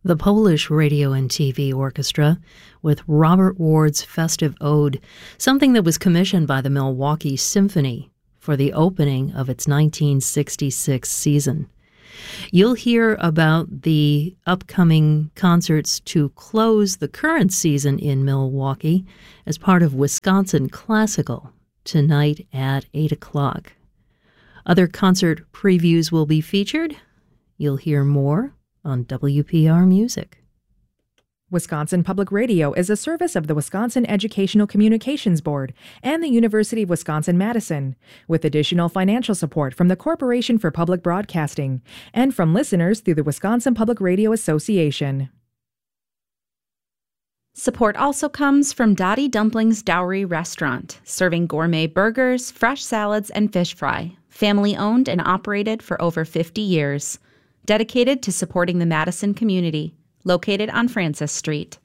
The Polish Radio and TV Orchestra with Robert Ward's Festive Ode, something that was commissioned by the Milwaukee Symphony for the opening of its 1966 season. You'll hear about the upcoming concerts to close the current season in Milwaukee as part of Wisconsin Classical tonight at 8 o'clock. Other concert previews will be featured. You'll hear more on WPR Music. Wisconsin Public Radio is a service of the Wisconsin Educational Communications Board and the University of Wisconsin-Madison, with additional financial support from the Corporation for Public Broadcasting and from listeners through the Wisconsin Public Radio Association. Support also comes from Dottie Dumplings Dowry Restaurant, serving gourmet burgers, fresh salads, and fish fry. Family-owned and operated for over 50 years. Dedicated to supporting the Madison community, located on Francis Street.